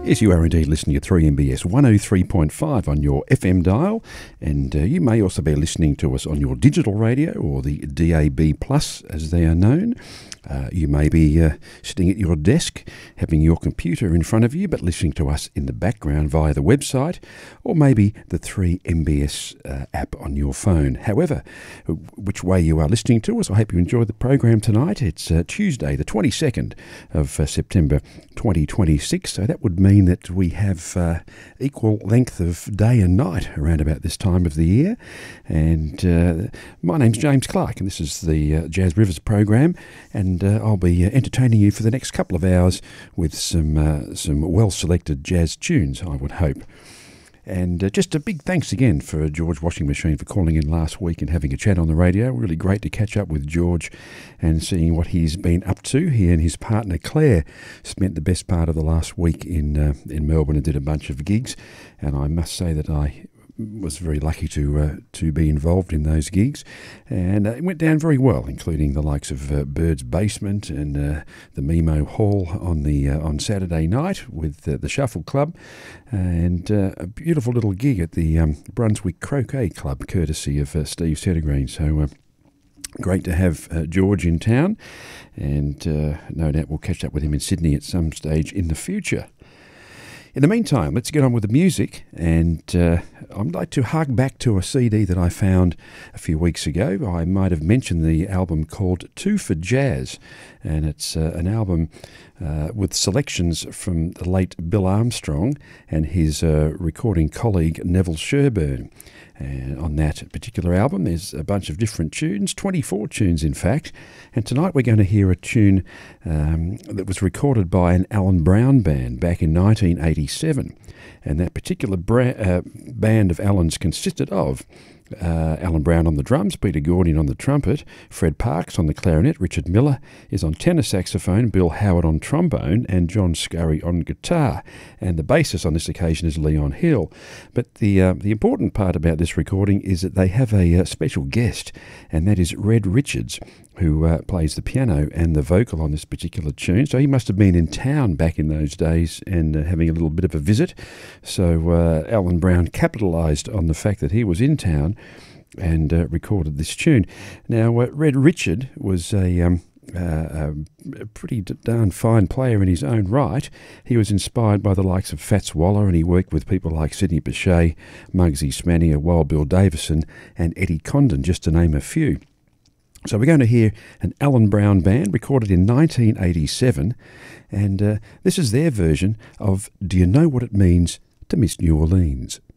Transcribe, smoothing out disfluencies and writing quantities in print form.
Yes, you are indeed listening to 3MBS 103.5 on your FM dial, and you may also be listening to us on your digital radio, or the DAB+, as they are known. You may be sitting at your desk, having your computer in front of you, but listening to us in the background via the website, or maybe the 3MBS app on your phone. However, which way you are listening to us, I hope you enjoyed the program tonight. It's Tuesday, the 22nd of September 2026, so that would mean that we have equal length of day and night around about this time of the year. And my name's James Clark, and this is the Jazz Rivers program, and I'll be entertaining you for the next couple of hours with some well-selected jazz tunes, I would hope. And just a big thanks again for George Washing Machine for calling in last week and having a chat on the radio. Really great to catch up with George and seeing what he's been up to. He and his partner Claire spent the best part of the last week in Melbourne and did a bunch of gigs. And I must say that I was very lucky to be involved in those gigs, and it went down very well, including the likes of Bird's Basement and the Mimo Hall on Saturday night with the Shuffle Club, and a beautiful little gig at the Brunswick Croquet Club, courtesy of Steve Settergreen. So great to have George in town, and no doubt we'll catch up with him in Sydney at some stage in the future. In the meantime, let's get on with the music, and I'd like to hark back to a CD that I found a few weeks ago. I might have mentioned the album called Two for Jazz, and it's an album with selections from the late Bill Armstrong and his recording colleague Neville Sherburne. And on that particular album, there's a bunch of different tunes, 24 tunes in fact. And tonight we're going to hear a tune that was recorded by an Alan Brown band back in 1987. And that particular band of Alan's consisted of Alan Brown on the drums, Peter Gordian on the trumpet, Fred Parks on the clarinet, Richard Miller is on tenor saxophone, Bill Howard on trombone, and John Scurry on guitar. And the bassist on this occasion is Leon Hill. But the important part about this recording is that they have a special guest, and that is Red Richards, who plays the piano and the vocal on this particular tune. So he must have been in town back in those days and having a little bit of a visit. So Alan Brown capitalised on the fact that he was in town and recorded this tune. Now, Red Richard was a pretty darn fine player in his own right. He was inspired by the likes of Fats Waller, and he worked with people like Sidney Bechet, Muggsy Smannier, Wild Bill Davison, and Eddie Condon, just to name a few. So we're going to hear an Alan Brown band recorded in 1987, and this is their version of Do You Know What It Means to Miss New Orleans?